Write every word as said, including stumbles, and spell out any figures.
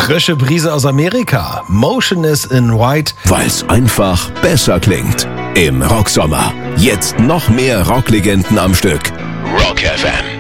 frische Brise aus Amerika. Motionless in White. Weil's einfach besser klingt. Im Rocksommer. Jetzt noch mehr Rocklegenden am Stück. Rock F M.